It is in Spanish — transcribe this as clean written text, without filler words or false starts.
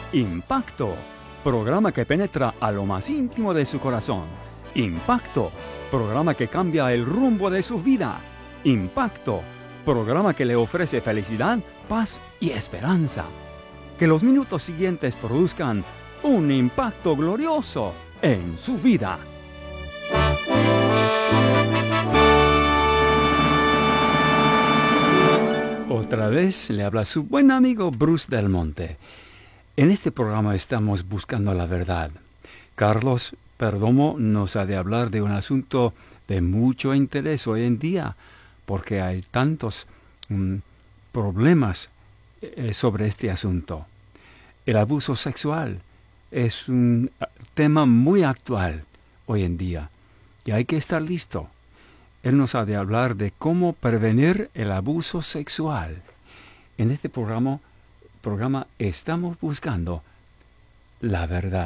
Impacto, programa que penetra a lo más íntimo de su corazón. Impacto, programa que cambia el rumbo de su vida. Impacto, programa que le ofrece felicidad, paz y esperanza. Que los minutos siguientes produzcan un impacto glorioso en su vida. Otra vez le habla su buen amigo Bruce Del Monte. En este programa estamos buscando la verdad. Carlos Perdomo nos ha de hablar de un asunto de mucho interés hoy en día, porque hay tantos problemas sobre este asunto. El abuso sexual es un tema muy actual hoy en día y hay que estar listo. Él nos ha de hablar de cómo prevenir el abuso sexual. En este programa estamos buscando la verdad.